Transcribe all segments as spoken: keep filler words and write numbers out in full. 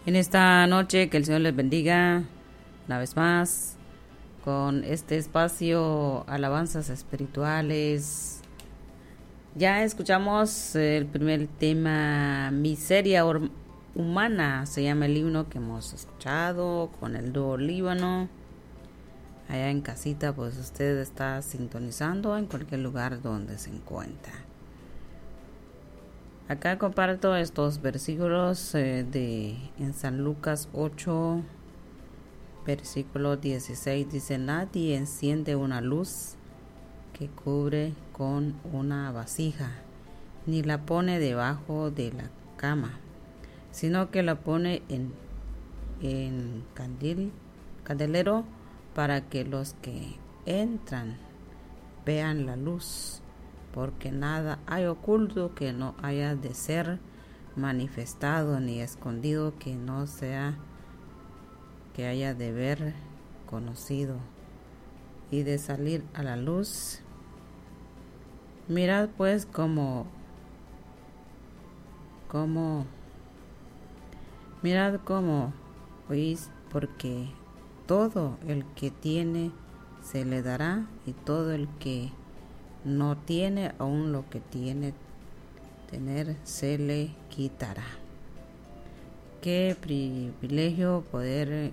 En esta noche que el Señor les bendiga una vez más con este espacio alabanzas espirituales. Ya escuchamos el primer tema, Miseria Humana, se llama el himno que hemos escuchado con el dúo Líbano. Allá en casita, pues usted está sintonizando en cualquier lugar donde se encuentra. Acá comparto estos versículos eh, de en San Lucas ocho, versículo dieciséis. Dice: nadie enciende una luz que cubre con una vasija, ni la pone debajo de la cama, sino que la pone en, en candil, candelero, para que los que entran vean la luz, porque nada hay oculto que no haya de ser manifestado, ni escondido que no sea que haya de ver conocido. Y de salir a la luz, mirad pues cómo, cómo, mirad cómo oís, porque todo el que tiene se le dará, y todo el que no tiene, aún lo que tiene tener se le quitará. Qué privilegio poder eh,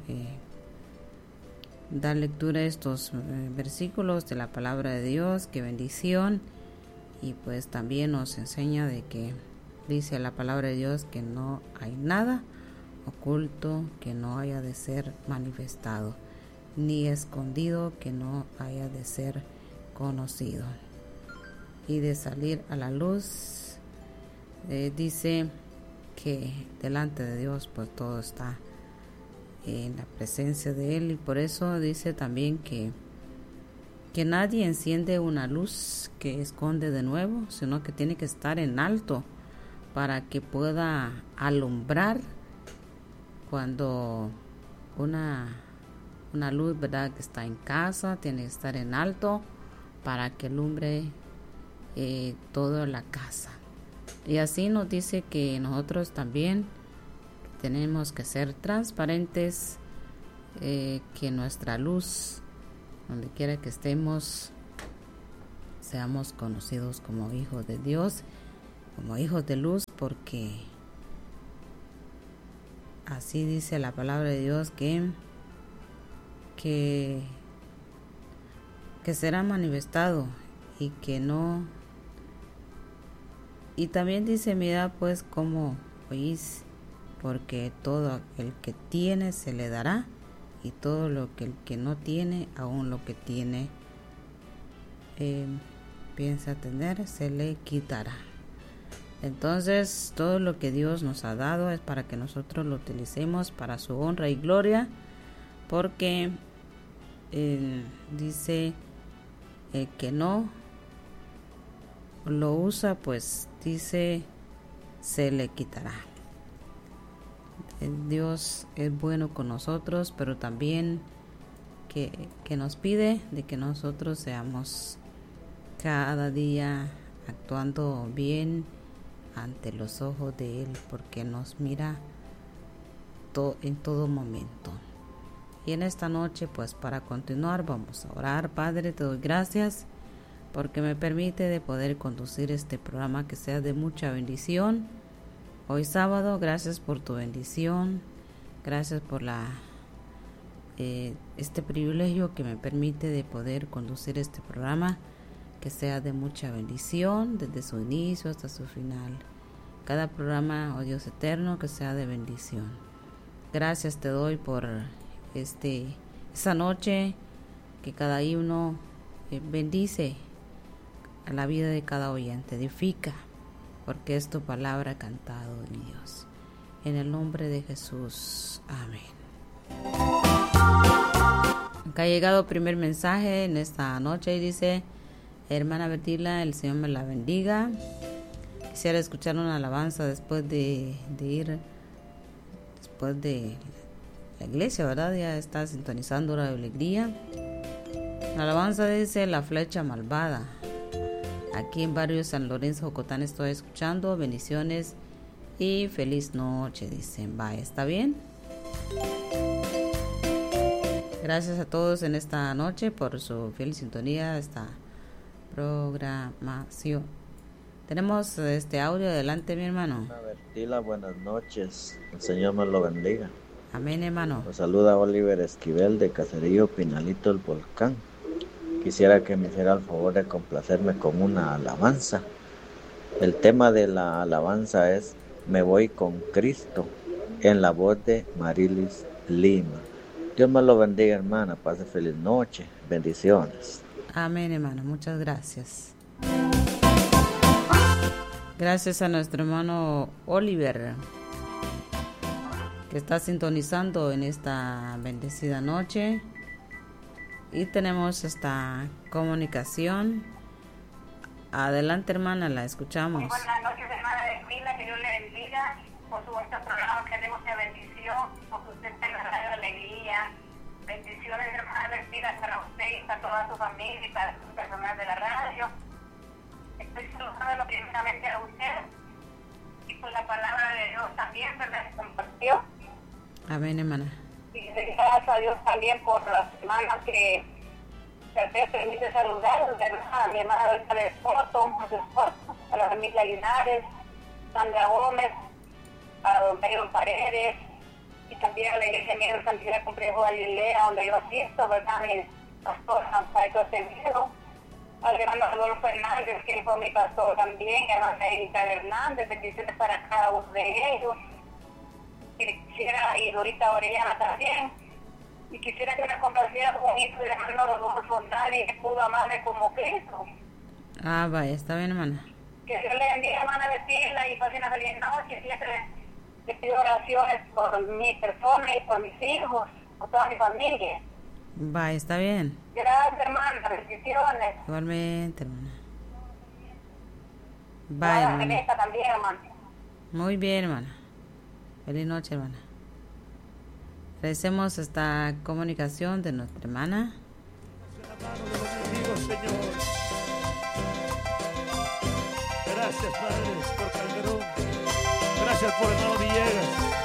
dar lectura a estos eh, versículos de la palabra de Dios. Qué bendición. Y pues también nos enseña de que dice la palabra de Dios que no hay nada oculto que no haya de ser manifestado, ni escondido que no haya de ser conocido. Y de salir a la luz, eh, dice que delante de Dios pues todo está en la presencia de Él, y por eso dice también que que nadie enciende una luz que esconde de nuevo, sino que tiene que estar en alto para que pueda alumbrar. Cuando una, una luz, ¿verdad?, que está en casa, tiene que estar en alto para que alumbre eh, toda la casa. Y así nos dice que nosotros también tenemos que ser transparentes, eh, que nuestra luz, donde quiera que estemos, seamos conocidos como hijos de Dios, como hijos de luz, porque así dice la palabra de Dios que, que, que será manifestado y que no. Y también dice: mira pues cómo oís, porque todo el que tiene se le dará, y todo lo que el que no tiene, aún lo que tiene eh, piensa tener, se le quitará. Entonces todo lo que Dios nos ha dado es para que nosotros lo utilicemos para su honra y gloria, porque eh, dice el que no lo usa, pues dice se le quitará. Dios es bueno con nosotros, pero también que, que nos pide de que nosotros seamos cada día actuando bien ante los ojos de Él, porque nos mira to, en todo momento. Y en esta noche, pues para continuar, vamos a orar. Padre, te doy gracias porque me permite de poder conducir este programa que sea de mucha bendición. Hoy sábado, gracias por tu bendición, gracias por la eh, este privilegio que me permite de poder conducir este programa, que sea de mucha bendición desde su inicio hasta su final. Cada programa, oh Dios eterno, que sea de bendición. Gracias te doy por este esta noche, que cada himno eh, bendice a la vida de cada oyente, edifica, porque es tu palabra cantado, mi Dios. En el nombre de Jesús, amén. Acá ha llegado el primer mensaje en esta noche y dice: hermana Bertila, el Señor me la bendiga. Quisiera escuchar una alabanza después de, de ir, después de la iglesia, ¿verdad? Ya está sintonizando Hora de Alegría. La alabanza dice: la flecha malvada. Aquí en barrio San Lorenzo, Jocotán, estoy escuchando. Bendiciones y feliz noche, dicen. Vaya, ¿está bien? Gracias a todos en esta noche por su fiel sintonía a esta programación. Tenemos este audio, adelante mi hermano. Bertila, buenas noches, el Señor me lo bendiga. Amén, hermano. Los saluda Oliver Esquivel de Caserío Pinalito el Volcán. Quisiera que me hiciera el favor de complacerme con una alabanza. El tema de la alabanza es Me voy con Cristo, en la voz de Marilis Lima. Dios me lo bendiga, hermana. Pase feliz noche. Bendiciones. Amén, hermano. Muchas gracias. Gracias a nuestro hermano Oliver, que está sintonizando en esta bendecida noche. Y tenemos esta comunicación. Adelante, hermana, la escuchamos. Muy buenas noches, hermana de Mila, que Dios le bendiga por su este programa, que tenemos de bendición, porque usted está en la radio de alegría. Bendiciones, hermana, bendiga para usted y para toda su familia y para su personal de la radio. Estoy saludando primeramente a usted y por la palabra de Dios también, ¿verdad? Que compartió. Amén, hermana. Y gracias a Dios también por las hermanas que se permite saludar, ¿verdad? A mi hermana Berta de Espoto, a su esposo, a la familia Linares, Sandra Gómez, a don Pedro Paredes, y también a la iglesia mía de Santidad Complejo Galilea, donde yo asisto, ¿verdad? Mi pastor San Paito Acevedo, al hermano Adolfo Hernández, que fue mi pastor también, a la hermana Erika Hernández, bendiciones para cada uno de ellos. Y quisiera, y Dorita Orellana también, y quisiera que me complaciera con hijo del hermano Rodolfo Fontana y que pudo amarme como Cristo. Ah, vaya, está bien, hermana. Que Dios le bendiga, hermana Betila, y pase una feliz noche. Siempre le pido oraciones por mi persona y por mis hijos, por toda mi familia. Vaya, está bien. Gracias, hermana, bendiciones. Igualmente, hermana. Vaya, hermana. hermana. También, hermana. Muy bien, hermana. Feliz noche, hermana. Agradecemos esta comunicación de nuestra hermana. Gracias, Padre, por Calderón. Gracias por hermano Villegas.